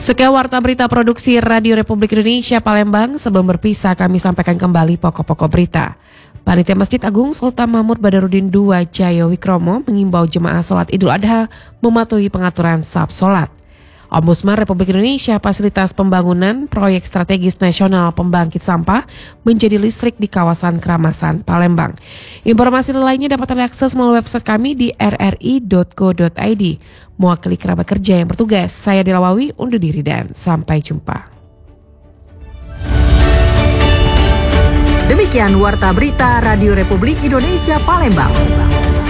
Sekian Warta Berita Produksi Radio Republik Indonesia Palembang. Sebelum berpisah kami sampaikan kembali pokok-pokok berita. Panitia Masjid Agung Sultan Mahmud Badarudin II Jaya Wikromo mengimbau jemaah sholat Idul Adha mematuhi pengaturan saf sholat. Ombudsman Republik Indonesia fasilitas pembangunan proyek strategis nasional pembangkit sampah menjadi listrik di kawasan Keramasan, Palembang. Informasi lainnya dapat diakses melalui website kami di rri.co.id. Mewakili kerabat kerja yang bertugas, saya Delawawi undur diri dan sampai jumpa. Demikian Warta Berita Radio Republik Indonesia Palembang.